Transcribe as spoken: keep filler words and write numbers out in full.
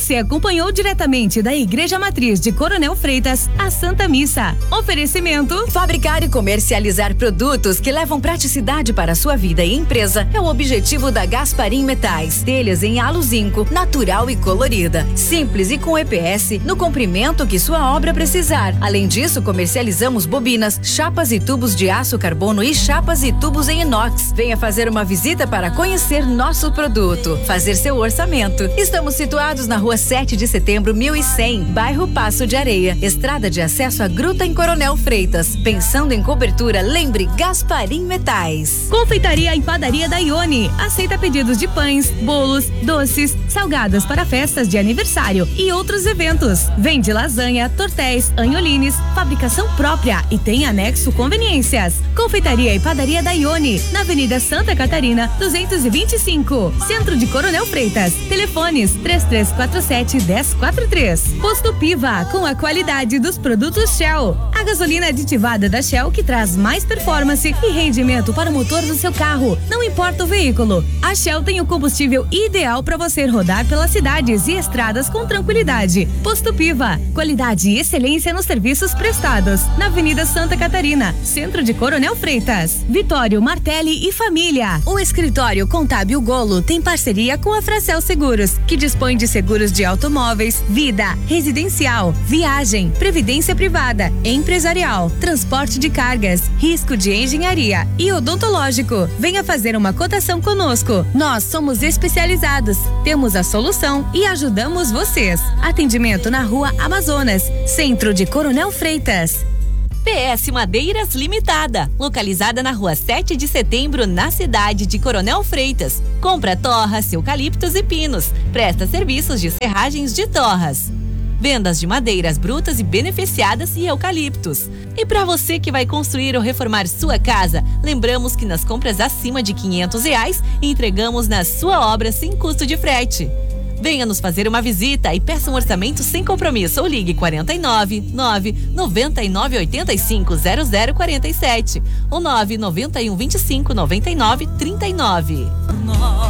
Você acompanhou diretamente da Igreja Matriz de Coronel Freitas a Santa Missa. Oferecimento: fabricar e comercializar produtos que levam praticidade para a sua vida e empresa é o objetivo da Gasparim Metais. Telhas em halo zinco, natural e colorida, simples e com E P S no comprimento que sua obra precisar. Além disso, comercializamos bobinas, chapas e tubos de aço carbono e chapas e tubos em inox. Venha fazer uma visita para conhecer nosso produto, fazer seu orçamento. Estamos situados na rua sete de setembro, mil e cem, bairro Passo de Areia, estrada de acesso à Gruta em Coronel Freitas. Pensando em cobertura, lembre Gasparim Metais. Confeitaria e padaria da Ione. Aceita pedidos de pães, bolos, doces, salgadas para festas de aniversário e outros eventos. Vende lasanha, tortéis, anholines, fabricação própria e tem anexo conveniências. Confeitaria e padaria da Ione, na Avenida Santa Catarina, duzentos e vinte e cinco, Centro de Coronel Freitas. Telefones três três quatro sete, um zero quatro três. Posto Piva, com a qualidade dos produtos Shell. A gasolina aditivada da Shell que traz mais performance e rendimento para o motor do seu carro, não importa o veículo. A Shell tem o combustível ideal para você rodar pelas cidades e estradas com tranquilidade. Posto Piva, qualidade e excelência nos serviços prestados. Na Avenida Santa Catarina, Centro de Coronel Freitas. Vitório Martelli e Família. O escritório Contábil Golo tem parceria com a Fracel Seguros, que dispõe de seguros de automóveis, vida, residencial, viagem, previdência privada, empresarial, transporte de cargas, risco de engenharia e odontológico. Venha fazer uma cotação conosco. Nós somos especializados, temos a solução e ajudamos vocês. Atendimento na Rua Amazonas, Centro de Coronel Freitas. P S Madeiras Limitada, localizada na rua sete de setembro, na cidade de Coronel Freitas. Compra torras, eucaliptos e pinos. Presta serviços de serragens de torras. Vendas de madeiras brutas e beneficiadas e eucaliptos. E para você que vai construir ou reformar sua casa, lembramos que nas compras acima de quinhentos reais, entregamos na sua obra sem custo de frete. Venha nos fazer uma visita e peça um orçamento sem compromisso ou ligue quarenta e nove, nove, noventa e nove, oitenta e cinco, zero zero quarenta e sete ou nove, noventa e um, vinte e cinco, noventa e nove, trinta e nove.